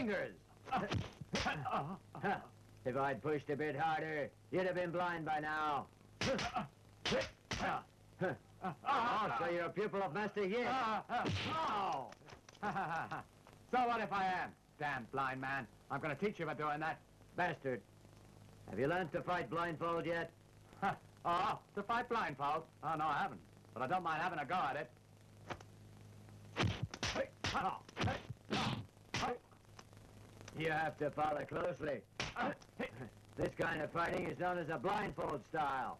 fingers. If I'd pushed a bit harder, you'd have been blind by now. Oh, so you're a pupil of Master Yin. Oh! So what if I am? Damn blind man. I'm going to teach you about doing that. Bastard. Have you learned to fight blindfold yet? Oh, to fight blindfold? Oh, no, I haven't. But I don't mind having a go at it. You have to follow closely. This kind of fighting is known as a blindfold style.